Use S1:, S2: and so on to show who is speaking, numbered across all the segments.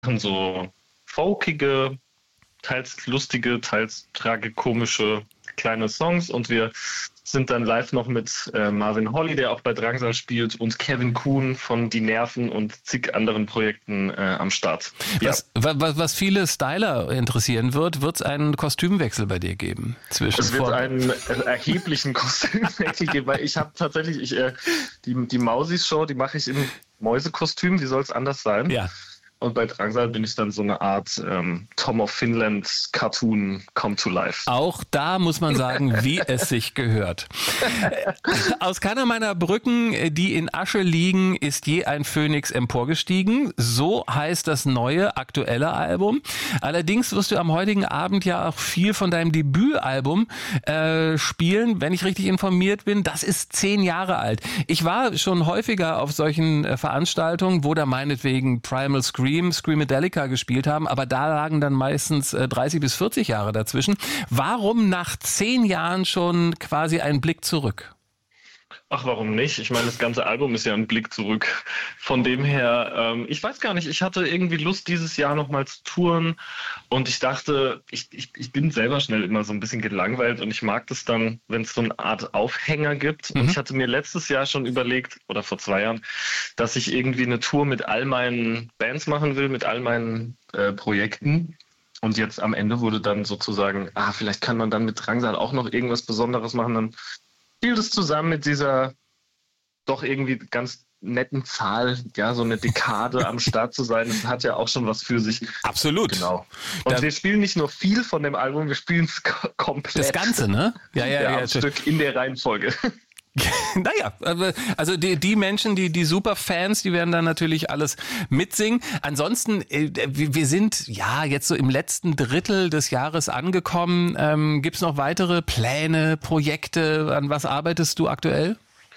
S1: so folkige, teils lustige, teils tragikomische kleine Songs und wir sind dann live noch mit Marvin Holly, der auch bei Drangsal spielt, und Kevin Kuhn von Die Nerven und zig anderen Projekten am Start. Ja.
S2: Was viele Styler interessieren wird es einen Kostümwechsel bei dir geben?
S1: Es wird einen erheblichen Kostümwechsel geben, weil ich habe tatsächlich, die Mausis-Show, die mache ich im Mäusekostüm, wie soll es anders sein?
S2: Ja.
S1: Und bei Drangsal bin ich dann so eine Art Tom of Finland Cartoon come to life.
S2: Auch da muss man sagen, wie es sich gehört. Aus keiner meiner Brücken, die in Asche liegen, ist je ein Phönix emporgestiegen. So heißt das neue, aktuelle Album. Allerdings wirst du am heutigen Abend ja auch viel von deinem Debütalbum spielen, wenn ich richtig informiert bin. Das ist 10 Jahre alt. Ich war schon häufiger auf solchen Veranstaltungen, wo da meinetwegen Primal Screamadelica gespielt haben, aber da lagen dann meistens 30 bis 40 Jahre dazwischen. Warum nach 10 Jahren schon quasi ein Blick zurück?
S1: Ach, warum nicht? Ich meine, das ganze Album ist ja ein Blick zurück. Von dem her, ich weiß gar nicht, ich hatte irgendwie Lust, dieses Jahr nochmal zu touren und ich dachte, ich bin selber schnell immer so ein bisschen gelangweilt und ich mag das dann, wenn es so eine Art Aufhänger gibt. Und ich hatte mir letztes Jahr schon überlegt, oder vor 2 Jahren, dass ich irgendwie eine Tour mit all meinen Bands machen will, mit all meinen Projekten. Und jetzt am Ende wurde dann sozusagen, vielleicht kann man dann mit Drangsal auch noch irgendwas Besonderes machen, dann fiel das zusammen mit dieser doch irgendwie ganz netten Zahl, ja, so eine Dekade am Start zu sein, das hat ja auch schon was für sich.
S2: Absolut.
S1: Genau. Und wir spielen nicht nur viel von dem Album, wir spielen es komplett.
S2: Das Ganze, ne? Ja.
S1: Ein Stück in der Reihenfolge.
S2: Naja, also die Menschen, die Superfans, die werden dann natürlich alles mitsingen. Ansonsten, wir sind ja jetzt so im letzten Drittel des Jahres angekommen. Gibt's noch weitere Pläne, Projekte? An was arbeitest du aktuell?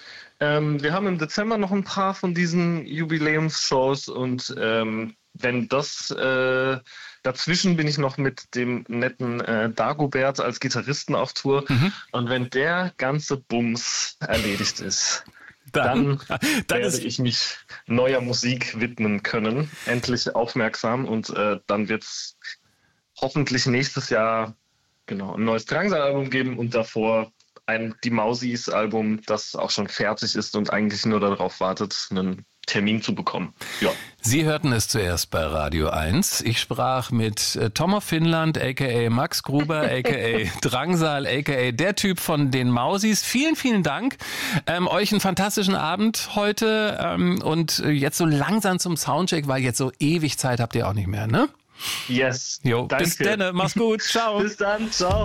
S1: Wir haben im Dezember noch ein paar von diesen Jubiläumsshows und wenn das dazwischen bin ich noch mit dem netten Dagobert als Gitarristen auf Tour. Und wenn der ganze Bums erledigt ist, dann werde ich mich neuer Musik widmen können. Endlich aufmerksam und dann wird es hoffentlich nächstes Jahr ein neues Drangsal-Album geben und davor die Mausis-Album, das auch schon fertig ist und eigentlich nur darauf wartet, einen Termin zu bekommen. Ja.
S2: Sie hörten es zuerst bei Radio 1. Ich sprach mit Tom of Finland, a.k.a. Max Gruber, a.k.a. Drangsal, a.k.a. der Typ von den Mausis. Vielen, vielen Dank. Euch einen fantastischen Abend heute und jetzt so langsam zum Soundcheck, weil jetzt so ewig Zeit habt ihr auch nicht mehr, ne?
S1: Yes.
S2: Jo, danke. Bis dann, mach's gut. Ciao.
S1: Bis dann, ciao.